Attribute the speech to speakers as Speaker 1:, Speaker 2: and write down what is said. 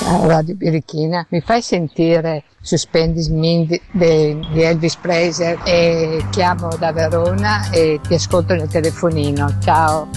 Speaker 1: Radio Birichina, mi fai sentire Suspendis Me di Elvis Presley e chiamo da Verona e ti ascolto nel telefonino. Ciao.